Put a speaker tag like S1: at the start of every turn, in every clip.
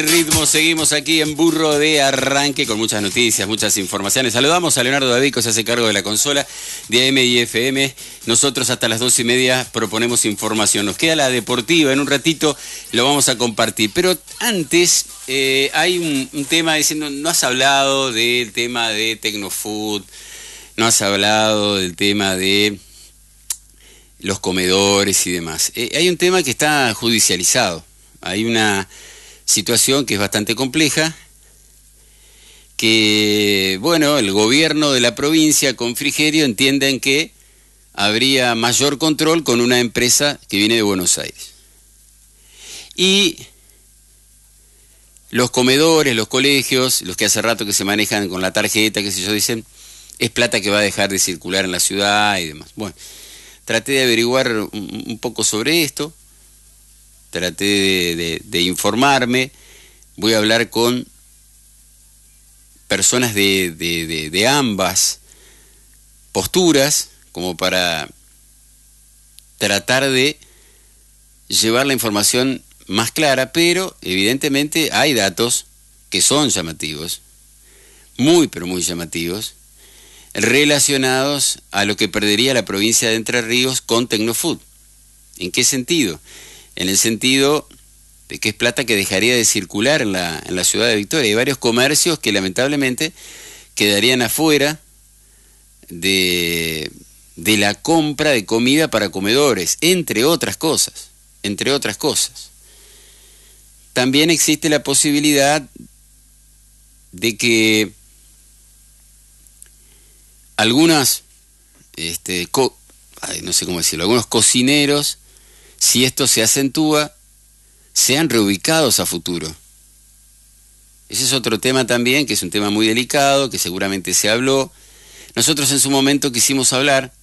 S1: Ritmo, seguimos aquí en Burro de Arranque con muchas noticias, muchas informaciones. Saludamos a Leonardo David, que se hace cargo de la consola de AM y FM. Nosotros hasta las 2:30 proponemos información. Nos queda la deportiva, en un ratito lo vamos a compartir. Pero antes hay un tema diciendo, no has hablado del tema de Tecnofood, no has hablado del tema de los comedores y demás. Hay un tema que está judicializado, hay una situación que es bastante compleja, que, bueno, el gobierno de la provincia con Frigerio entienden que habría mayor control con una empresa que viene de Buenos Aires. Y los comedores, los colegios, los que hace rato que se manejan con la tarjeta, qué sé yo, dicen, es plata que va a dejar de circular en la ciudad y demás. Bueno, traté de averiguar un poco sobre esto. Traté de informarme, voy a hablar con personas de ambas posturas, como para tratar de llevar la información más clara, pero evidentemente hay datos que son llamativos, muy pero muy llamativos, relacionados a lo que perdería la provincia de Entre Ríos con Tecnofood. ¿En qué sentido? En el sentido de que es plata que dejaría de circular en la ciudad de Victoria. Hay varios comercios que lamentablemente quedarían afuera de la compra de comida para comedores, entre otras cosas, entre otras cosas. También existe la posibilidad de que algunas, no sé cómo decirlo, algunos cocineros, si esto se acentúa, sean reubicados a futuro. Ese es otro tema también, que es un tema muy delicado, que seguramente se habló. Nosotros en su momento quisimos hablar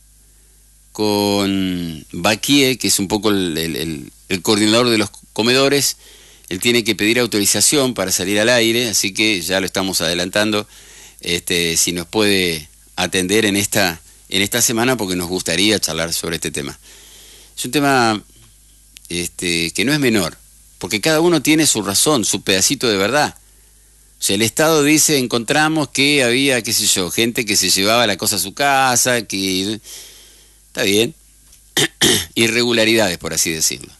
S1: con Baquié, que es un poco el coordinador de los comedores. Él tiene que pedir autorización para salir al aire, así que ya lo estamos adelantando, si nos puede atender en esta semana, porque nos gustaría charlar sobre este tema. Es un tema que no es menor, porque cada uno tiene su razón, su pedacito de verdad. O sea, el Estado dice, encontramos que había, qué sé yo, gente que se llevaba la cosa a su casa, que... Está bien. Irregularidades, por así decirlo.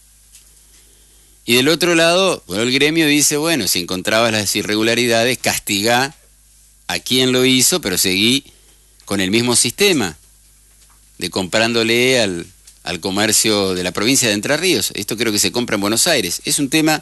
S1: Y del otro lado, bueno, el gremio dice, bueno, si encontrabas las irregularidades, castigá a quien lo hizo, pero seguí con el mismo sistema de comprándole al comercio de la provincia de Entre Ríos. Esto creo que se compra en Buenos Aires. Es un tema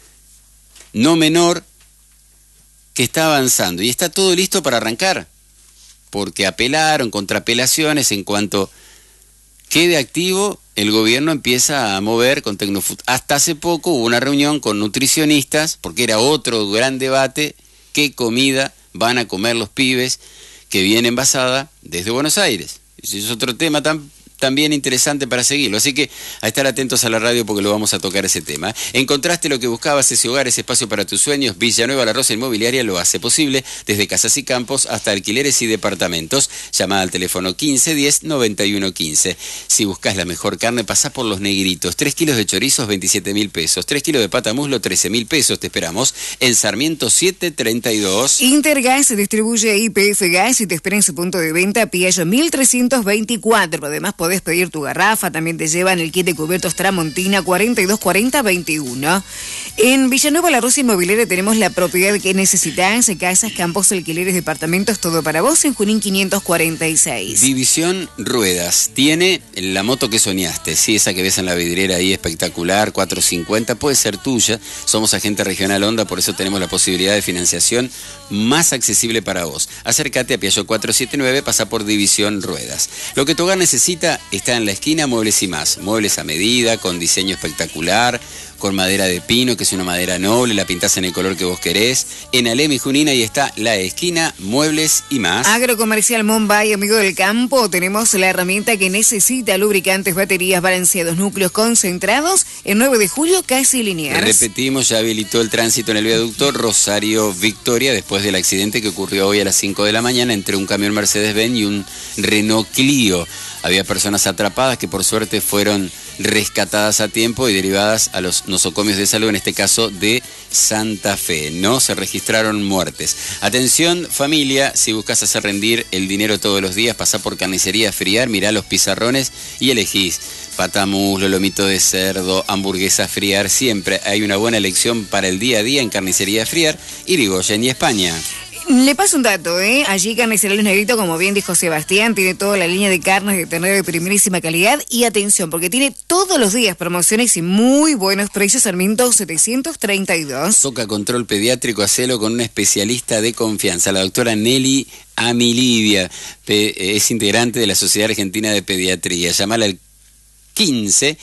S1: no menor que está avanzando y está todo listo para arrancar, porque apelaron, contraapelaciones, en cuanto quede activo, el gobierno empieza a mover con Tecnofood. Hasta hace poco hubo una reunión con nutricionistas, porque era otro gran debate, qué comida van a comer los pibes que viene envasada desde Buenos Aires. Ese es otro tema también interesante para seguirlo, así que a estar atentos a la radio porque lo vamos a tocar ese tema. Encontraste lo que buscabas, ese hogar, ese espacio para tus sueños. Villanueva La Rosa Inmobiliaria lo hace posible, desde casas y campos hasta alquileres y departamentos. Llamada al teléfono 1510-9115. Si buscas la mejor carne, pasá por Los Negritos. 3 kilos de chorizos, 27.000 pesos. 3 kilos de pata muslo, 13.000 pesos. Te esperamos en Sarmiento 732.
S2: Intergas distribuye YPF Gas y te espera en su punto de venta, Piaggio 1324. Además, podés pedir tu garrafa, también te llevan el kit de cubiertos Tramontina 4240-21. En Villanueva La Rosa Inmobiliaria tenemos la propiedad que necesitas, casas, campos, alquileres, departamentos, todo para vos, en Junín 546.
S1: División Ruedas, tiene la moto que soñaste, sí, esa que ves en la vidriera ahí espectacular, 450, puede ser tuya. Somos agente regional Honda, por eso tenemos la posibilidad de financiación más accesible para vos. Acércate a Piaggio 479, pasa por División Ruedas. Lo que tu hogar necesita está en la esquina Muebles y Más. Muebles a medida, con diseño espectacular, con madera de pino, que es una madera noble, la pintás en el color que vos querés. En Alem y Junín, ahí está la esquina Muebles y Más.
S2: Agrocomercial Monbay, amigo del campo, tenemos la herramienta que necesita: lubricantes, baterías, balanceados, núcleos concentrados, en 9 de julio, casi Liniers.
S1: Repetimos, ya habilitó el tránsito en el viaducto Rosario Victoria, después del accidente que ocurrió hoy a las 5 de la mañana entre un camión Mercedes-Benz y un Renault Clio. Había personas atrapadas que por suerte fueron rescatadas a tiempo y derivadas a los nosocomios de salud, en este caso de Santa Fe. No se registraron muertes. Atención familia, si buscas hacer rendir el dinero todos los días, pasá por Carnicería Friar, mirá los pizarrones y elegís pata muslo, lomito de cerdo, hamburguesa Friar. Siempre hay una buena elección para el día a día en Carnicería Friar, Irigoyen y España.
S2: Le paso un dato, allí Carnicería Los Negritos, como bien dijo Sebastián, tiene toda la línea de carnes de ternera de primerísima calidad y atención, porque tiene todos los días promociones y muy buenos precios. Sarmiento 732.
S1: Toca control pediátrico, hacelo con una especialista de confianza, la doctora Nelly Amilivia, es integrante de la Sociedad Argentina de Pediatría. Llamala al 15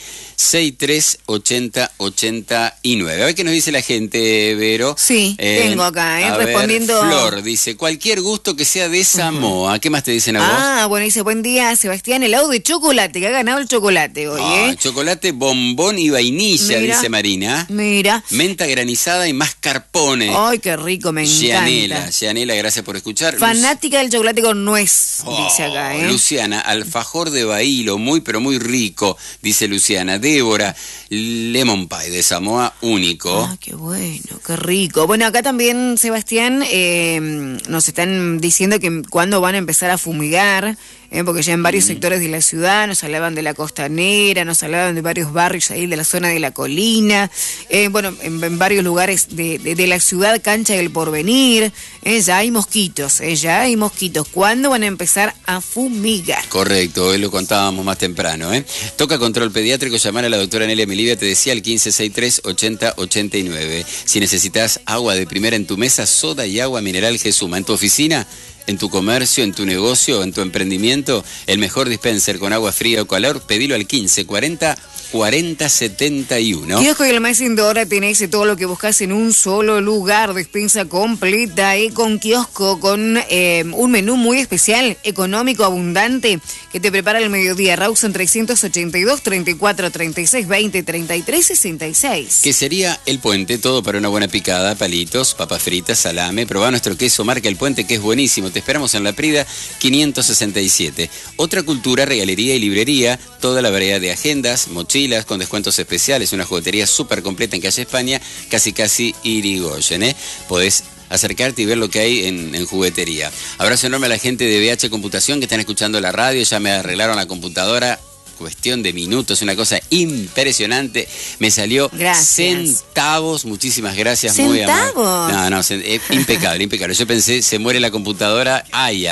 S1: 63 80 89. A ver qué nos dice la gente, Vero.
S2: Sí, tengo acá, respondiendo.
S1: Flor dice, cualquier gusto que sea de Samoa. ¿Qué más te dicen a vos?
S2: Ah, bueno, dice, buen día, Sebastián, helado de chocolate, que ha ganado el chocolate hoy,
S1: Chocolate, bombón y vainilla,
S2: mira,
S1: dice Marina.
S2: Mira.
S1: Menta granizada y mascarpone.
S2: Ay, qué rico, me encanta.
S1: Gianela, gracias por escuchar.
S2: Fanática del chocolate con nuez, dice acá,
S1: Luciana, alfajor de bailo, muy pero muy rico, dice Luciana. Débora, lemon pie de Samoa, único.
S2: Ah, qué bueno, qué rico. Bueno, acá también, Sebastián, nos están diciendo que cuándo van a empezar a fumigar, porque ya en varios sectores de la ciudad nos hablaban de la costanera, nos hablaban de varios barrios ahí de la zona de la colina, bueno, en varios lugares de la ciudad, Cancha del Porvenir, ya hay mosquitos, ¿Cuándo van a empezar a fumigar?
S1: Correcto, hoy lo contábamos más temprano, Toca control pediátrico, llamar a la doctora Nelia Melivia, te decía, al 1563 80 89. Si necesitas agua de primera en tu mesa, soda y agua mineral Gesuma. En tu oficina, en tu comercio, en tu negocio, en tu emprendimiento, el mejor dispenser con agua fría o calor, pedilo al 1540 40 71.
S2: Kiosco y el Más Indora tenés todo lo que buscas en un solo lugar. Despensa completa, con kiosco, con un menú muy especial, económico, abundante, que te prepara el mediodía. Rawson 382 34 36 20 33 66.
S1: Que sería El Puente, todo para una buena picada, palitos, papas fritas, salame. Probá nuestro queso marca El Puente, que es buenísimo. Te esperamos en La Prida 567. Otra Cultura, regalería y librería, toda la variedad de agendas, mochilas con descuentos especiales, una juguetería súper completa en Calle España, casi Irigoyen, Podés acercarte y ver lo que hay en juguetería. Abrazo enorme a la gente de BH Computación que están escuchando la radio, ya me arreglaron la computadora, cuestión de minutos, una cosa impresionante. Me salió centavos, muchísimas gracias.
S2: ¿Centavos?
S1: Muy amable. No, impecable. Yo pensé, se muere la computadora,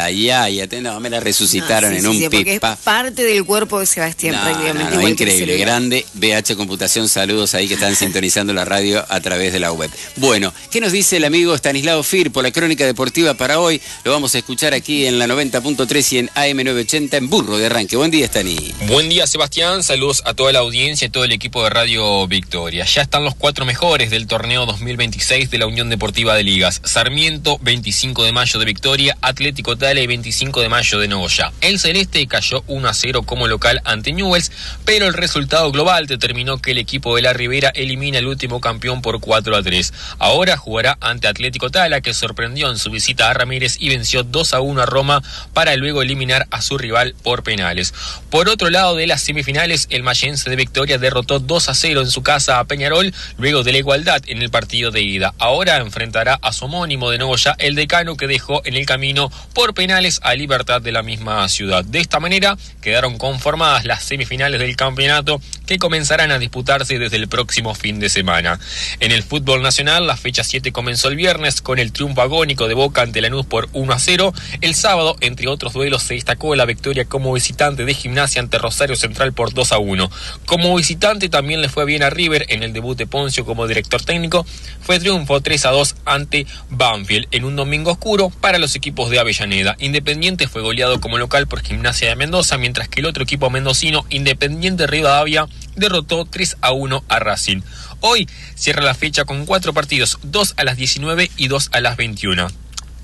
S1: no, me la resucitaron en un pipa.
S2: Es parte del cuerpo de Sebastián prácticamente.
S1: No, increíble, grande. BH Computación, saludos ahí que están sintonizando la radio a través de la web. Bueno, ¿qué nos dice el amigo Stanislao Firpo, la crónica deportiva para hoy? Lo vamos a escuchar aquí en la 90.3 y en AM980 en Burro de Arranque. Buen día, Stani.
S3: Buen día, Sebastián, saludos a toda la audiencia y todo el equipo de Radio Victoria. Ya están los 4 mejores del torneo 2026 de la Unión Deportiva de Ligas. Sarmiento, 25 de mayo de Victoria, Atlético Tala y 25 de mayo de Nogoyá. El Celeste cayó 1-0 como local ante Newell's, pero el resultado global determinó que el equipo de la Ribera elimina al último campeón por 4-3. Ahora jugará ante Atlético Tala, que sorprendió en su visita a Ramírez y venció 2-1 a Roma para luego eliminar a su rival por penales. Por otro lado de las semifinales, el Mayense de Victoria derrotó 2-0 en su casa a Peñarol luego de la igualdad en el partido de ida. Ahora enfrentará a su homónimo de Nogoyá, el Decano, que dejó en el camino por penales a Libertad de la misma ciudad. De esta manera quedaron conformadas las semifinales del campeonato, que comenzarán a disputarse desde el próximo fin de semana. En el fútbol nacional, la fecha 7 comenzó el viernes con el triunfo agónico de Boca ante Lanús por 1-0. El sábado, entre otros duelos, se destacó la victoria como visitante de Gimnasia ante Rosario Central por 2-1. Como visitante también le fue bien a River en el debut de Poncio como director técnico. Fue triunfo 3-2 ante Banfield en un domingo oscuro para los equipos de Avellaneda. Independiente fue goleado como local por Gimnasia de Mendoza, mientras que el otro equipo mendocino, Independiente Rivadavia, derrotó 3-1 a Racing. Hoy cierra la fecha con 4 partidos, 2 a las 19 y 2 a las 21.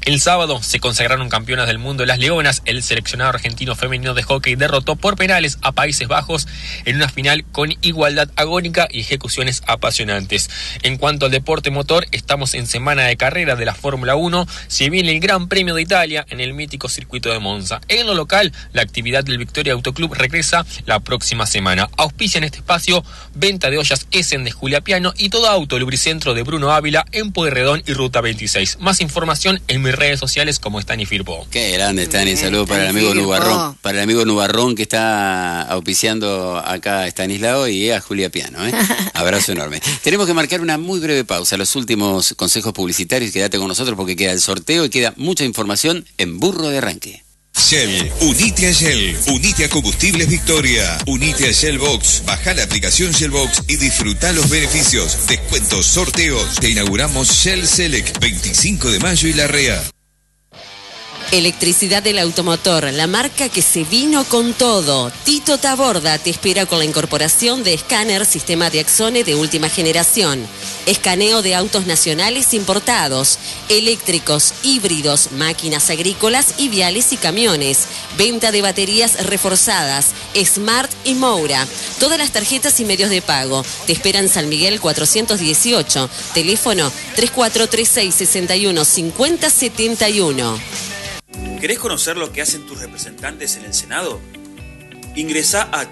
S3: El sábado se consagraron campeonas del mundo las Leonas. El seleccionado argentino femenino de hockey derrotó por penales a Países Bajos en una final con igualdad agónica y ejecuciones apasionantes. En cuanto al deporte motor, estamos en semana de carrera de la Fórmula 1. Se viene el Gran Premio de Italia en el mítico circuito de Monza. En lo local, la actividad del Victoria Autoclub regresa la próxima semana. Auspicia en este espacio venta de ollas Essen de Julia Piano y Todo Auto Lubricentro de Bruno Ávila en Pueyrredón y Ruta 26. Más información en mis redes sociales como Stani Firpo.
S1: Qué grande, Stani. Saludos para el amigo Nubarrón. Para el amigo Nubarrón que está auspiciando acá a Stanislao y a Julia Piano. Abrazo enorme. Tenemos que marcar una muy breve pausa. Los últimos consejos publicitarios. Quédate con nosotros porque queda el sorteo y queda mucha información en Burro de Arranque.
S4: Shell, unite a Shell, unite a Combustibles Victoria, unite a Shell Box, baja la aplicación Shell Box y disfruta los beneficios, descuentos, sorteos. Te inauguramos Shell Select, 25 de mayo y Larrea.
S5: Electricidad del Automotor, la marca que se vino con todo. Tito Taborda te espera con la incorporación de escáner sistema de Axone de última generación. Escaneo de autos nacionales importados, eléctricos, híbridos, máquinas agrícolas y viales y camiones. Venta de baterías reforzadas, Smart y Moura. Todas las tarjetas y medios de pago. Te esperan San Miguel 418. Teléfono 3436 61 50 71.
S6: ¿Querés conocer lo que hacen tus representantes en el Senado? Ingresá a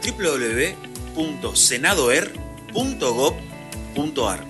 S6: www.senadoer.gov.ar.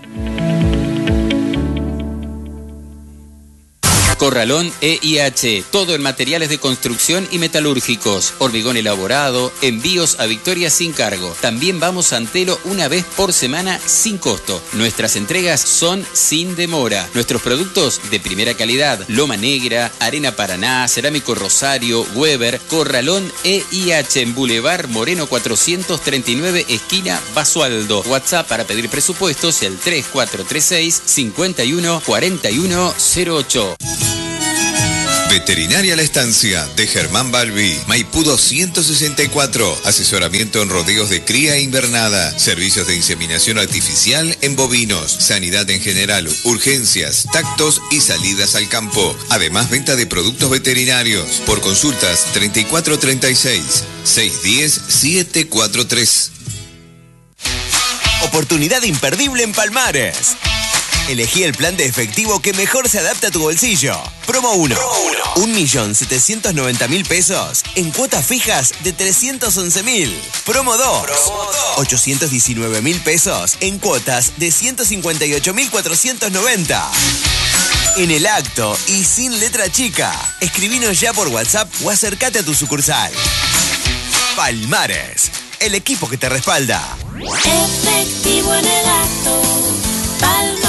S1: Corralón EIH, todo en materiales de construcción y metalúrgicos, hormigón elaborado, envíos a Victoria sin cargo. También vamos a Antelo una vez por semana sin costo. Nuestras entregas son sin demora. Nuestros productos de primera calidad, Loma Negra, Arena Paraná, Cerámico Rosario, Weber. Corralón EIH en Boulevard Moreno 439, esquina Basualdo. WhatsApp para pedir presupuestos el 3436 51 41 08.
S4: Veterinaria La Estancia, de Germán Balbi, Maipú 264, asesoramiento en rodeos de cría e invernada, servicios de inseminación artificial en bovinos, sanidad en general, urgencias, tactos y salidas al campo. Además, venta de productos veterinarios. Por consultas 3436 610 743.
S7: Oportunidad imperdible en Palmares. Elegí el plan de efectivo que mejor se adapta a tu bolsillo. Promo 1. 1.790.000 pesos en cuotas fijas de 311.000. Promo 2. 819.000 pesos en cuotas de 158.490. En el acto y sin letra chica. Escribinos ya por WhatsApp o acércate a tu sucursal. Palmares, el equipo que te respalda.
S8: Efectivo en el acto. Palmares.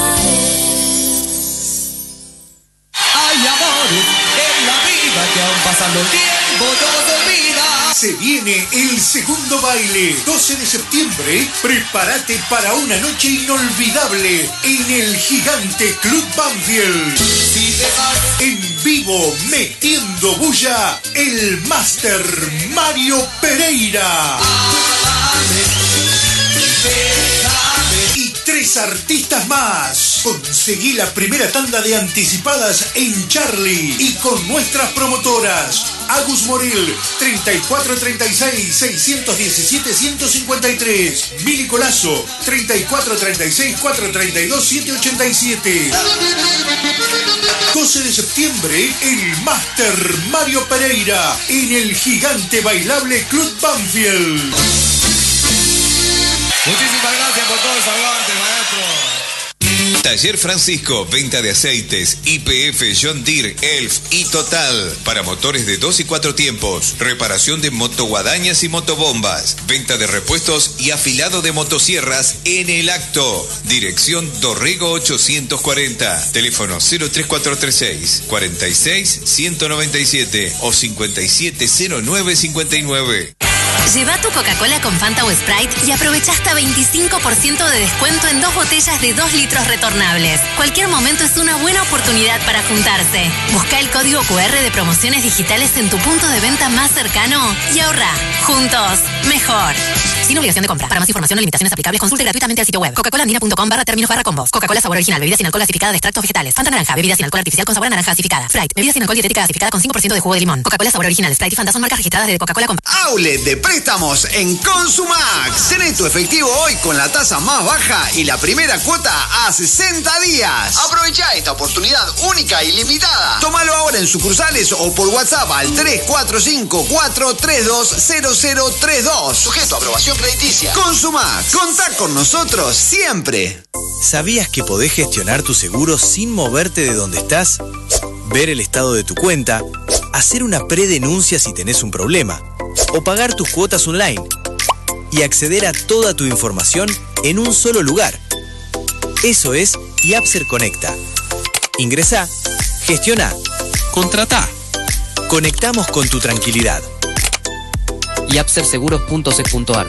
S9: Hay amores en la vida que aún pasando el tiempo no se olvida.
S10: Se viene el segundo baile, 12 de septiembre. Prepárate para una noche inolvidable en el gigante Club Banfield. En vivo, metiendo bulla, el Máster Mario Pereira. Y 3 artistas más. Conseguí la primera tanda de anticipadas en Charlie y con nuestras promotoras. Agus Moril, 3436-617-153. Mili Colazo, 3436-432-787. 12 de septiembre, el Máster Mario Pereira en el gigante bailable Club Banfield.
S9: Muchísimas gracias por todo el aguante, maestro.
S4: Taller Francisco, venta de aceites, YPF, John Deere, Elf y Total. Para motores de 2 y 4 tiempos. Reparación de motoguadañas y motobombas. Venta de repuestos y afilado de motosierras en el acto. Dirección Dorrego 840. Teléfono 03436 46 197 o 570959.
S11: Lleva tu Coca-Cola con Fanta o Sprite y aprovecha hasta 25% de descuento en 2 botellas de 2 litros retornables. Cualquier momento es una buena oportunidad para juntarse. Busca el código QR de promociones digitales en tu punto de venta más cercano y ahorra. Juntos, mejor. Sin obligación de compra. Para más información o limitaciones aplicables, consulte gratuitamente al sitio web coca-colaandina.com/términos/combos. Coca-Cola sabor original, bebida sin alcohol gasificada de extractos vegetales. Fanta naranja, bebida sin alcohol artificial con sabor a naranja gasificada. Sprite, bebida sin alcohol dietética gasificada con 5% de jugo de limón. Coca-Cola sabor original, Sprite y Fanta son marcas registradas de Coca-Cola con...
S12: Outlet de préstamos en Consumax. Tenés tu efectivo hoy con la tasa más baja y la primera cuota a 60 días. Aprovecha esta oportunidad única y limitada. Tómalo ahora en sucursales o por WhatsApp al 345-432-0032. Sujeto a aprobación crediticia. Consumax. Contá con nosotros siempre.
S13: ¿Sabías que podés gestionar tu seguro sin moverte de donde estás? Ver el estado de tu cuenta, hacer una predenuncia si tenés un problema, o pagar tus cuotas online, y acceder a toda tu información en un solo lugar. Eso es Yapser Conecta. Ingresá, gestiona, contratá. Conectamos con tu tranquilidad.
S14: yapserseguros.c.ar.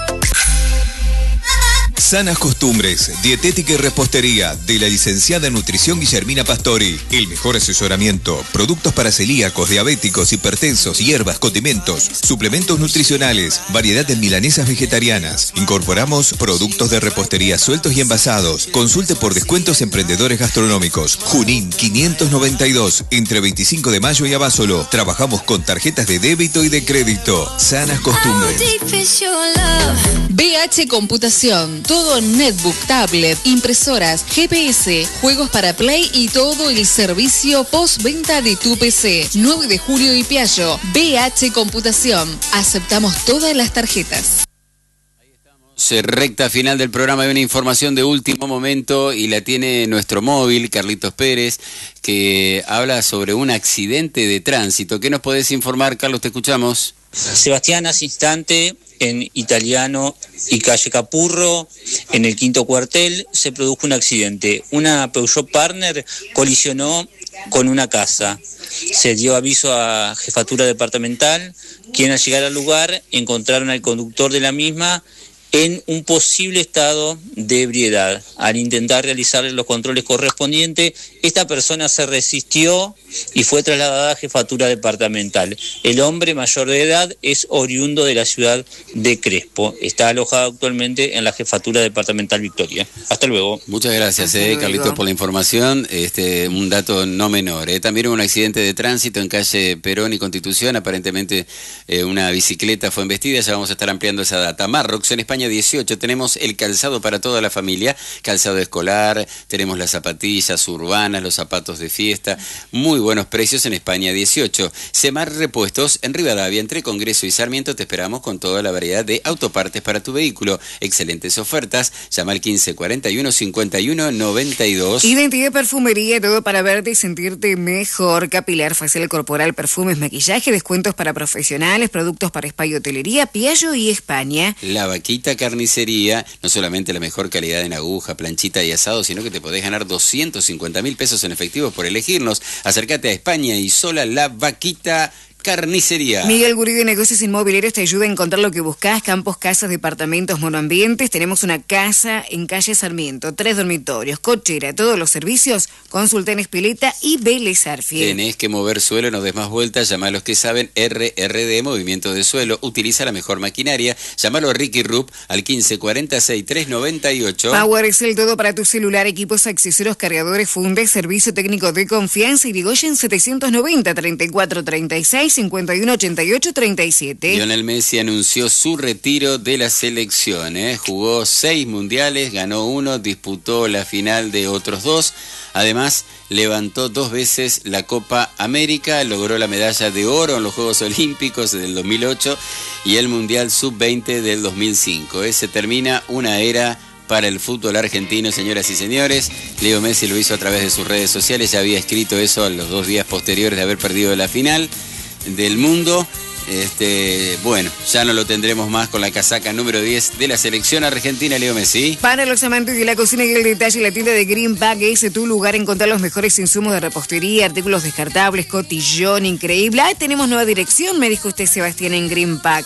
S4: Sanas Costumbres, Dietética y Repostería, de la licenciada en Nutrición Guillermina Pastori. El mejor asesoramiento, productos para celíacos, diabéticos, hipertensos, hierbas, condimentos, suplementos nutricionales, variedad de milanesas vegetarianas. Incorporamos productos de repostería sueltos y envasados. Consulte por descuentos emprendedores gastronómicos. Junín 592, entre 25 de mayo y Abasolo. Trabajamos con tarjetas de débito y de crédito. Sanas Costumbres.
S15: BH Computación, todo en netbook, tablet, impresoras, GPS, juegos para Play y todo el servicio postventa de tu PC. 9 de julio y Piaggio. BH Computación, aceptamos todas las tarjetas.
S1: Recta final del programa, hay una información de último momento y la tiene nuestro móvil, Carlitos Pérez, que habla sobre un accidente de tránsito. ¿Qué nos podés informar, Carlos? Te escuchamos.
S16: Sebastián, hace instante, en Italiano y Calle Capurro, en el quinto cuartel, se produjo un accidente. Una Peugeot Partner colisionó con una casa. Se dio aviso a Jefatura Departamental, quien al llegar al lugar encontraron al conductor de la misma en un posible estado de ebriedad. Al intentar realizarle los controles correspondientes, esta persona se resistió y fue trasladada a Jefatura Departamental. El hombre mayor de edad es oriundo de la ciudad de Crespo. Está alojado actualmente en la Jefatura Departamental Victoria. Hasta luego.
S1: Muchas gracias, Carlitos, por la información. Un dato no menor. También hubo un accidente de tránsito en calle Perón y Constitución. Aparentemente una bicicleta fue embestida. Ya vamos a estar ampliando esa data. Marrox, en España 18, tenemos el calzado para toda la familia. Calzado escolar, tenemos las zapatillas urbanas, los zapatos de fiesta. Muy buenos precios en España 18. Semar Repuestos en Rivadavia, entre Congreso y Sarmiento. Te esperamos con toda la variedad de autopartes para tu vehículo. Excelentes ofertas. Llama al 1541 51 92.
S2: Identidad Perfumería, todo para verte y sentirte mejor. Capilar, facial corporal, perfumes, maquillaje, descuentos para profesionales, productos para spa y hotelería, Piaggio y España.
S1: La Vaquita Carnicería, no solamente la mejor calidad en aguja, planchita y asado, sino que te podés ganar 250.000 pesos en efectivo por elegirnos. Acércate a España y sola La Vaquita Carnicería.
S2: Miguel Gurí de Negocios Inmobiliarios te ayuda a encontrar lo que buscas: campos, casas, departamentos, monoambientes. Tenemos una casa en calle Sarmiento, 3 dormitorios, cochera, todos los servicios. Consulta en Espileta y Vélez Arfiel.
S1: Tenés que mover suelo, no des más vueltas. Llama a los que saben. RRD, movimiento de suelo. Utiliza la mejor maquinaria. Llámalo a Ricky Rupp al 1546 398.
S2: Power es el todo para tu celular, equipos, accesorios, cargadores, fundes, servicio técnico de confianza. Irigoyen 790 3436 51 88 37.
S1: Lionel Messi anunció su retiro de la selección. Jugó 6 mundiales, ganó 1, disputó la final de otros 2. Además, levantó 2 veces la Copa América, logró la medalla de oro en los Juegos Olímpicos del 2008 y el Mundial Sub-20 del 2005. Se termina una era para el fútbol argentino, señoras y señores. Leo Messi lo hizo a través de sus redes sociales, ya había escrito eso a los 2 días posteriores de haber perdido la final del mundo. Bueno, ya no lo tendremos más con la casaca número 10 de la selección argentina, Leo Messi.
S2: Para los amantes de la cocina y el detalle, la tienda de Green Pack es tu lugar. Encontrar los mejores insumos de repostería, artículos descartables, cotillón, increíble. Tenemos nueva dirección, me dijo usted, Sebastián, en Green Pack.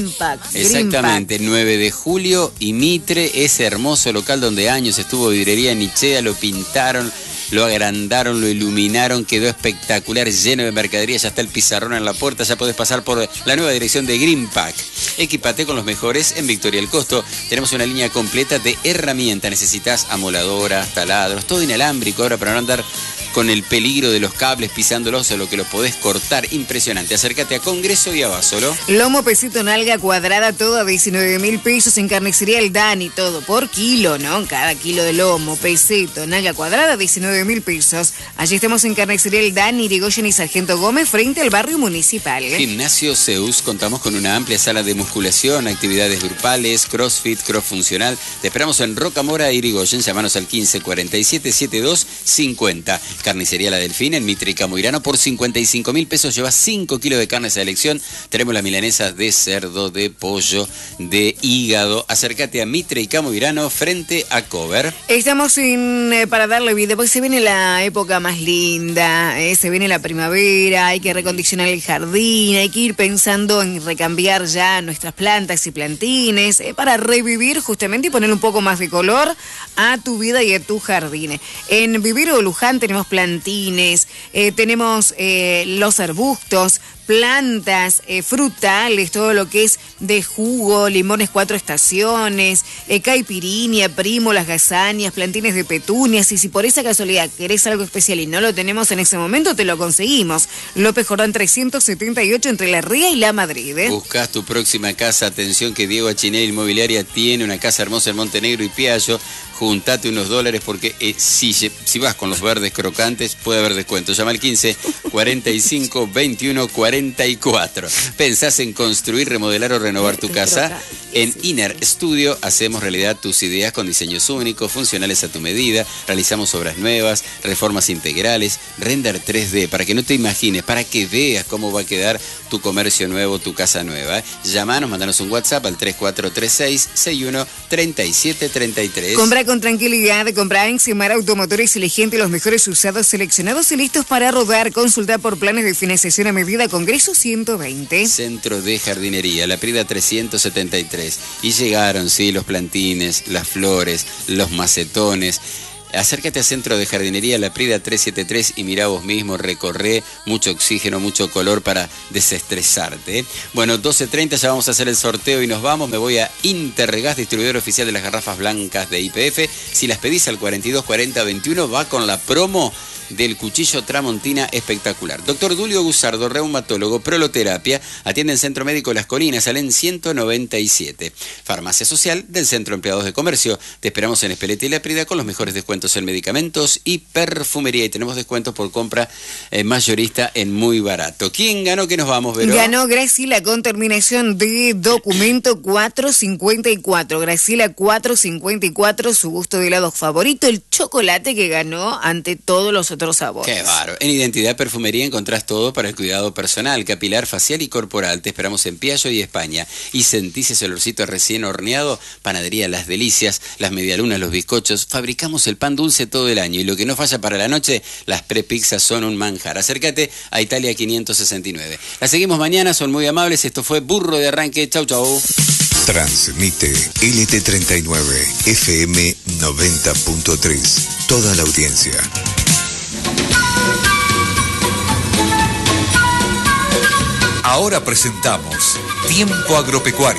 S1: Exactamente, 9 de julio y Mitre, ese hermoso local donde años estuvo Vidrería Nichea, lo pintaron, lo agrandaron, lo iluminaron, quedó espectacular, lleno de mercadería, ya está el pizarrón en la puerta, ya podés pasar por la nueva dirección de Green Pack. Equipate con los mejores en Victoria del Costo. Tenemos una línea completa de herramientas, necesitas amoladoras, taladros, todo inalámbrico ahora para no andar con el peligro de los cables pisándolos, o lo que los podés cortar, impresionante. Acércate a Congreso y a Basolo.
S2: Lomo, pesito, nalga cuadrada, todo a 19.000 pesos en Carnicería El Dani, todo por kilo, ¿no? Cada kilo de lomo, pesito, nalga cuadrada, 19.000 pesos. Allí estamos en Carnicería El Dani, Irigoyen y Sargento Gómez, frente al barrio municipal.
S1: Gimnasio Zeus, contamos con una amplia sala de musculación, actividades grupales, crossfit, cross funcional. Te esperamos en Rocamora e Irigoyen, llamanos al 15 47 72 50. Carnicería La Delfín, en Mitre y Camoirano, por 55.000 pesos llevas 5 kilos de carne de elección. Tenemos la milanesa de cerdo, de pollo, de hígado. Acércate a Mitre y Camoirano, frente a Cover.
S2: Estamos para darle vida, porque se viene la época más linda, se viene la primavera, hay que recondicionar el jardín, hay que ir pensando en recambiar ya nuestras plantas y plantines, para revivir justamente y poner un poco más de color a tu vida y a tu jardín. En Vivero Luján tenemos plantines, tenemos los arbustos, plantas, frutales, todo lo que es de jugo, limones 4 estaciones, caipirinha, primo, las gazañas, plantines de petunias. Y si por esa casualidad querés algo especial y no lo tenemos en ese momento, te lo conseguimos. López Jordán 378 entre La Ría y La Madrid.
S1: Buscás tu próxima casa, atención que Diego Achinelli Inmobiliaria tiene una casa hermosa en Montenegro y Piallo. Juntate unos dólares porque si vas con los verdes crocantes puede haber descuento. Llama al 15 45 21 44. ¿Pensás en construir, remodelar o renovar tu casa? En Inner Studio hacemos realidad tus ideas con diseños únicos, funcionales a tu medida. Realizamos obras nuevas, reformas integrales, render 3D, para que no te imagines, para que veas cómo va a quedar tu comercio nuevo, tu casa nueva. Llamanos, mandanos un WhatsApp al 3436 61 37 33.
S2: Compra con tranquilidad, compra en Semar Automotores, elegente los mejores usados seleccionados y listos para rodar. Consulta por planes de financiación a medida, Congreso 120.
S1: Centro de Jardinería, La Prida 373. Y llegaron, sí, los plantines, las flores, los macetones. Acércate a Centro de Jardinería La Prida 373 y mirá vos mismo, recorré, mucho oxígeno, mucho color para desestresarte. Bueno, 12:30 ya vamos a hacer el sorteo y nos vamos. Me voy a Intergas, distribuidor oficial de las garrafas blancas de YPF. Si las pedís al 42 40 21, va con la promo del cuchillo Tramontina espectacular. Doctor Dulio Gusardo, reumatólogo, proloterapia, atiende en Centro Médico Las Colinas, Alén 197. Farmacia Social del Centro Empleados de Comercio. Te esperamos en Espeleta y La Prida con los mejores descuentos en medicamentos y perfumería. Y tenemos descuentos por compra mayorista en muy barato. ¿Quién ganó? ¿Qué nos vamos, Vero?
S2: Ganó Graciela con terminación de documento 454. Graciela 454, su gusto de helado favorito, el chocolate que ganó ante todos los otros sabores.
S1: Qué bárbaro. En Identidad Perfumería encontrás todo para el cuidado personal, capilar, facial y corporal. Te esperamos en Piallo y España. Y sentís ese olorcito recién horneado. Panadería Las Delicias, las medialunas, los bizcochos. Fabricamos el pan dulce todo el año. Y lo que no falla para la noche, las prepizzas son un manjar. Acércate a Italia 569. La seguimos mañana, son muy amables. Esto fue Burro de Arranque. Chau, chau.
S4: Transmite LT39 FM 90.3. Toda la audiencia. Ahora presentamos Tiempo Agropecuario.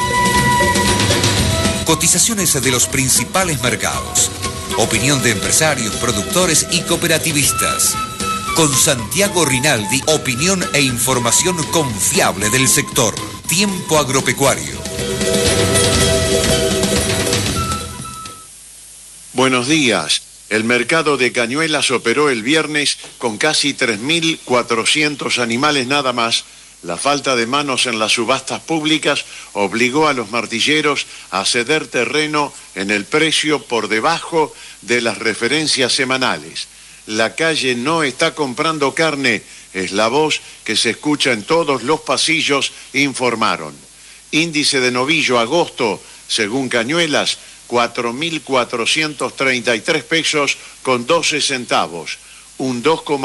S4: Cotizaciones de los principales mercados. Opinión de empresarios, productores y cooperativistas. Con Santiago Rinaldi, opinión e información confiable del sector. Tiempo Agropecuario.
S14: Buenos días. El mercado de Cañuelas operó el viernes con casi 3.400 animales nada más. La falta de manos en las subastas públicas obligó a los martilleros a ceder terreno en el precio por debajo de las referencias semanales. La calle no está comprando carne Es la voz que se escucha en todos los pasillos, informaron. Índice de novillo agosto, según Cañuelas, 4.433 pesos con 12 centavos, un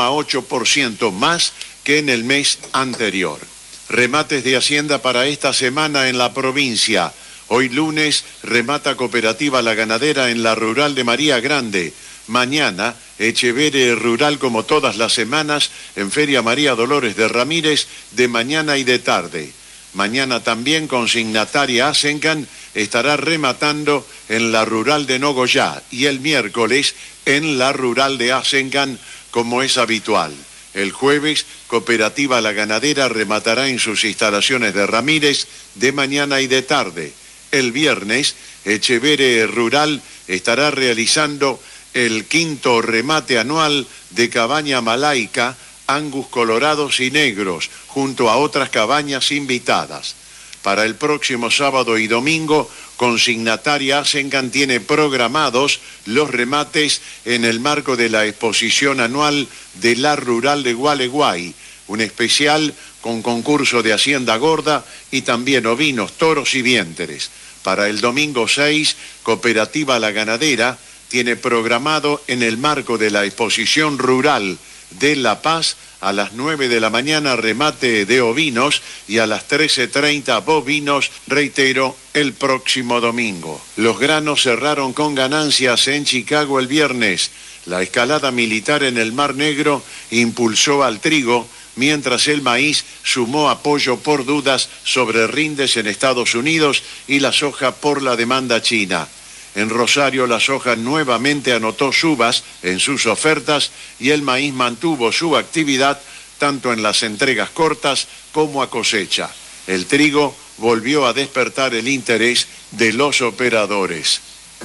S14: 2,8% más que en el mes anterior. Remates de Hacienda para esta semana en la provincia. Hoy lunes, remata Cooperativa La Ganadera en la Rural de María Grande. Mañana, Echeverre Rural como todas las semanas en Feria María Dolores de Ramírez de mañana y de tarde. Mañana también consignataria Asencan estará rematando en la Rural de Nogoyá y el miércoles en la Rural de Asencan como es habitual. El jueves, Cooperativa La Ganadera rematará en sus instalaciones de Ramírez de mañana y de tarde. El viernes, Echeverre Rural estará realizando el quinto remate anual de cabaña malaica, Angus colorados y negros, junto a otras cabañas invitadas. Para el próximo sábado y domingo, consignataria Asencan tiene programados los remates en el marco de la exposición anual de la Rural de Gualeguay, un especial con concurso de Hacienda Gorda y también ovinos, toros y vientres. Para el domingo 6, Cooperativa La Ganadera tiene programado en el marco de la exposición rural de La Paz a las 9 de la mañana remate de ovinos y a las 13:30 bovinos, reitero, el próximo domingo. Los granos cerraron con ganancias en Chicago el viernes. La escalada militar en el Mar Negro impulsó al trigo, mientras el maíz sumó apoyo por dudas sobre rindes en Estados Unidos y la soja por la demanda china. En Rosario la soja nuevamente anotó subas en sus ofertas y el maíz mantuvo su actividad tanto en las entregas cortas como a cosecha. El trigo volvió a despertar el interés de los operadores.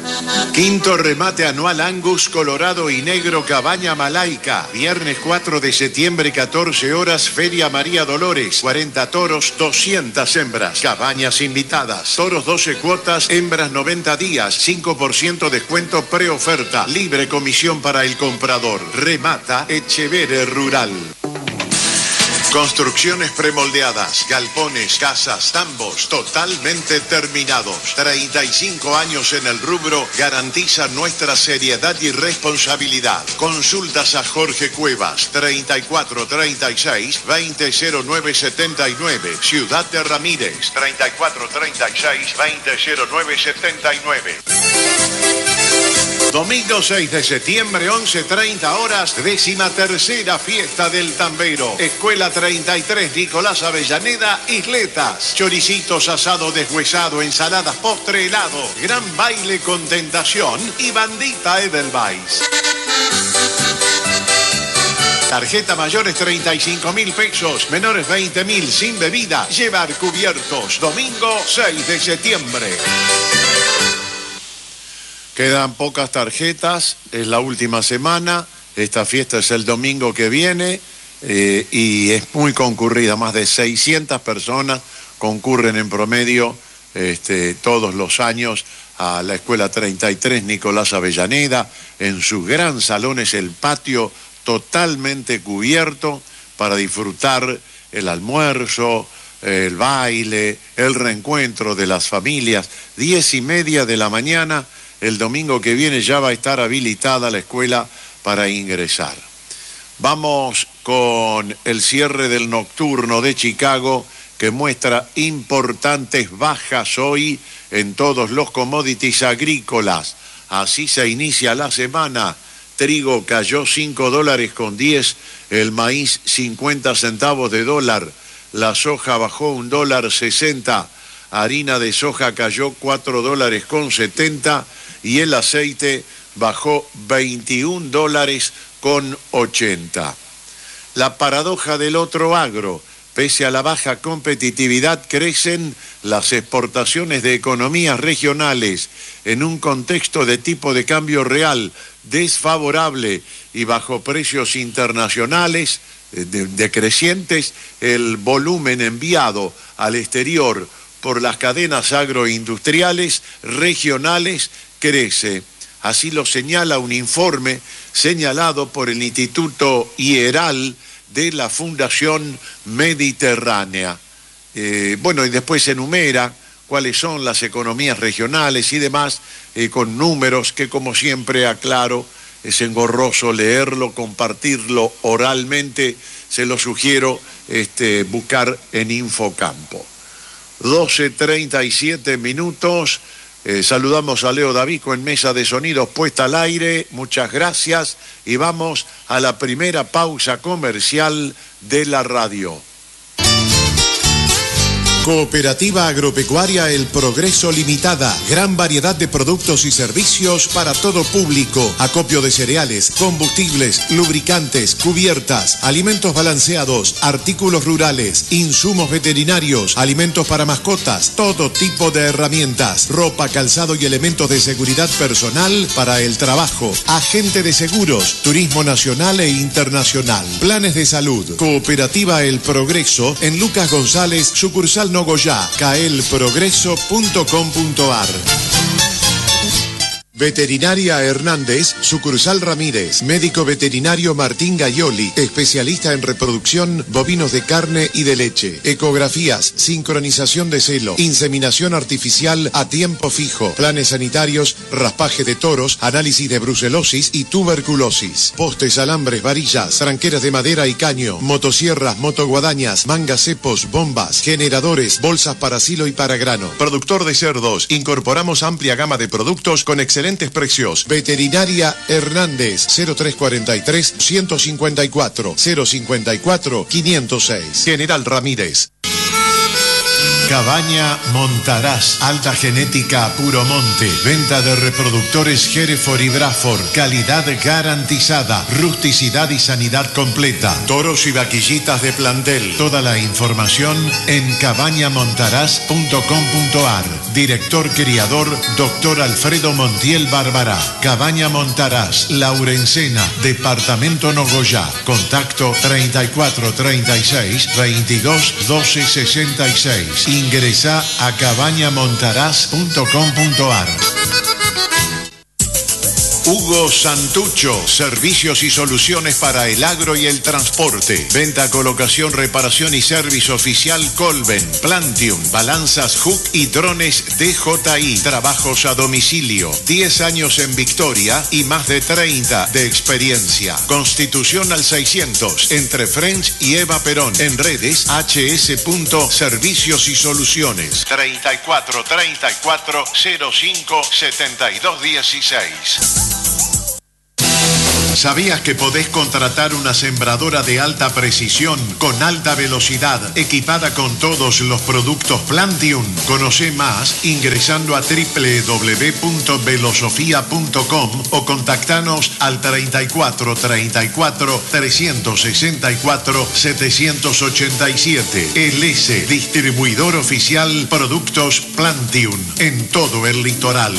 S14: Quinto remate anual Angus colorado y negro cabaña malaica. Viernes 4 de septiembre, 14 horas, Feria María Dolores. 40 toros, 200 hembras. Cabañas invitadas. Toros 12 cuotas, hembras 90 días. 5% descuento preoferta. Libre comisión para el comprador. Remata Echeverre Rural. Construcciones premoldeadas, galpones, casas, tambos, totalmente terminados. 35 años en el rubro garantizan nuestra seriedad y responsabilidad. Consultas a Jorge Cuevas, 3436-200979. Ciudad de Ramírez, 3436-200979. Domingo 6 de septiembre, 11:30 horas, 13ª fiesta del tambero. Escuela 33, Nicolás Avellaneda, Isletas. Choricitos, asado deshuesado, ensaladas, postre, helado. Gran baile con Tentación y bandita Edelweiss. Tarjeta mayores 35.000 pesos, menores 20.000, sin bebida. Llevar cubiertos. Domingo 6 de septiembre. Quedan pocas tarjetas, es la última semana, esta fiesta es el domingo que viene y es muy concurrida, más de 600 personas concurren en promedio todos los años a la Escuela 33 Nicolás Avellaneda. En sus gran salones el patio totalmente cubierto para disfrutar el almuerzo, el baile, el reencuentro de las familias. 10:30 de la mañana. El domingo que viene ya va a estar habilitada la escuela para ingresar. Vamos con el cierre del nocturno de Chicago, que muestra importantes bajas hoy en todos los commodities agrícolas. Así se inicia la semana. Trigo cayó $5.10, el maíz 50 centavos de dólar, la soja bajó $1.60, harina de soja cayó $4.70 y el aceite bajó $21.80. La paradoja del otro agro: pese a la baja competitividad, crecen las exportaciones de economías regionales en un contexto de tipo de cambio real desfavorable y bajo precios internacionales decrecientes. El volumen enviado al exterior por las cadenas agroindustriales regionales crece. Así lo señala un informe señalado por el Instituto IERAL, de la Fundación Mediterránea. Bueno, y después enumera cuáles son las economías regionales y demás, con números que, como siempre aclaro, es engorroso leerlo, compartirlo oralmente, se lo sugiero buscar en Infocampo. 12:37 minutos. Saludamos a Leo Davico en Mesa de Sonidos puesta al aire. Muchas gracias y vamos a la primera pausa comercial de la radio.
S10: Cooperativa Agropecuaria El Progreso Limitada. Gran variedad de productos y servicios para todo público. Acopio de cereales, combustibles, lubricantes, cubiertas, alimentos balanceados, artículos rurales, insumos veterinarios, alimentos para mascotas, todo tipo de herramientas, ropa, calzado y elementos de seguridad personal para el trabajo. Agente de seguros, turismo nacional e internacional. Planes de salud. Cooperativa El Progreso en Lucas González, sucursal Nogoyá, caelprogreso.com.ar. Veterinaria Hernández, sucursal Ramírez. Médico veterinario Martín Gaioli, especialista en reproducción bovinos de carne y de leche. Ecografías, sincronización de celo, inseminación artificial a tiempo fijo, planes sanitarios, raspaje de toros, análisis de brucelosis y tuberculosis. Postes, alambres, varillas, tranqueras de madera y caño, motosierras, motoguadañas, mangas, cepos, bombas, generadores, bolsas para silo y para grano. Productor de cerdos, incorporamos amplia gama de productos con excelentes precios. Veterinaria Hernández, 0343 154 054 506. General Ramírez. Cabaña Montaraz, alta genética puro monte, venta de reproductores Hereford y Braford, calidad garantizada, rusticidad y sanidad completa, toros y vaquillitas de plantel. Toda la información en cabañamontaraz.com.ar. Director criador Dr. Alfredo Montiel Barbará. Cabaña Montaraz, Laurencena, Departamento Nogoyá. Contacto 3436 22 12 66. Ingresa a cabañamontaraz.com.ar. Hugo Santucho, servicios y soluciones para el agro y el transporte. Venta, colocación, reparación y servicio oficial Colben, Plantium, balanzas Hook y drones DJI. Trabajos a domicilio. 10 años en Victoria y más de 30 de experiencia. Constitución al 600, entre French y Eva Perón. En redes hs.servicios y soluciones. 34 34 05 72 16. ¿Sabías que podés contratar una sembradora de alta precisión con alta velocidad equipada con todos los productos Plantium? Conoce más ingresando a www.velosofia.com o contactanos al 34 34 364 787. LS, distribuidor oficial Productos Plantium en todo el litoral.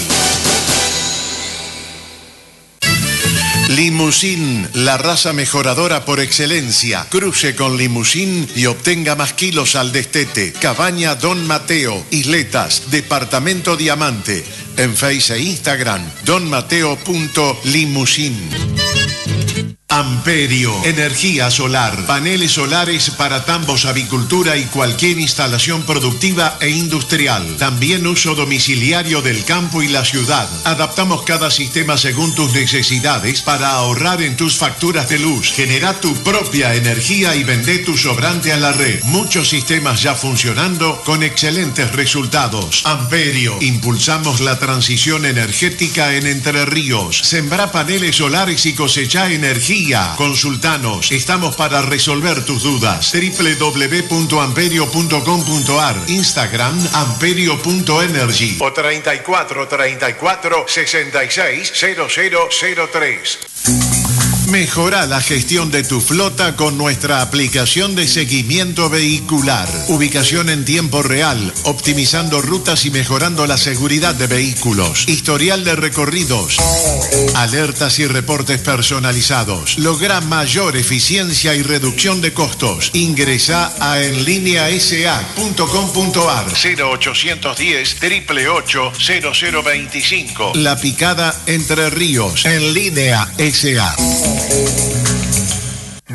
S10: Limusín, la raza mejoradora por excelencia. Cruce con Limusín y obtenga más kilos al destete. Cabaña Don Mateo, Isletas, Departamento Diamante. En Face e Instagram, donmateo.limusín. Amperio, energía solar, paneles solares para tambos, avicultura y cualquier instalación productiva e industrial. También uso domiciliario del campo y la ciudad. Adaptamos cada sistema según tus necesidades para ahorrar en tus facturas de luz. Genera tu propia energía y vende tu sobrante a la red. Muchos sistemas ya funcionando con excelentes resultados. Amperio, impulsamos la transición energética en Entre Ríos. Sembra paneles solares y cosecha energía. Consultanos, estamos para resolver tus dudas. www.amperio.com.ar, Instagram amperio.energy o 34 34 66 0003. Mejora la gestión de tu flota con nuestra aplicación de seguimiento vehicular. Ubicación en tiempo real, optimizando rutas y mejorando la seguridad de vehículos. Historial de recorridos. Alertas y reportes personalizados. Logra mayor eficiencia y reducción de costos. Ingresa a enlineasa.com.ar 0810 888 0025. La Picada Entre Ríos. En Línea SA.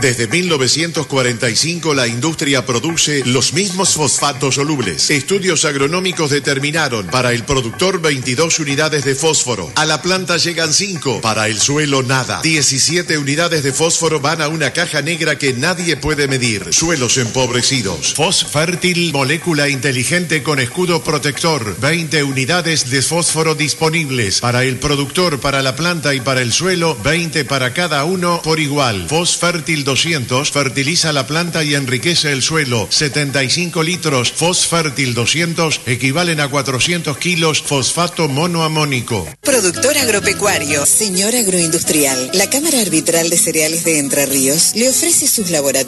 S14: Desde 1945 la industria produce los mismos fosfatos solubles. Estudios agronómicos determinaron para el productor 22 unidades de fósforo. A la planta llegan 5, para el suelo nada. 17 unidades de fósforo van a una caja negra que nadie puede medir. Suelos empobrecidos. Fosfértil, molécula inteligente con escudo protector. 20 unidades de fósforo disponibles. Para el productor, para la planta y para el suelo, 20 para cada uno por igual. Fosfértil 200 fertiliza la planta y enriquece el suelo. 75 litros Fosfértil 200 equivalen a 400 kilos fosfato monoamónico.
S17: Productor agropecuario, señor agroindustrial. La Cámara Arbitral de Cereales de Entre Ríos le ofrece sus laboratorios